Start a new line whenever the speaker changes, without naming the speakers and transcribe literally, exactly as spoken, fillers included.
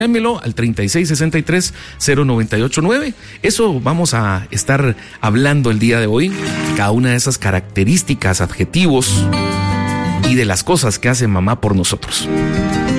Llámelo al treinta y seis sesenta y tres cero noventa y ocho nueve. Eso vamos a estar hablando el día de hoy. Cada una de esas características, adjetivos y de las cosas que hace mamá por nosotros.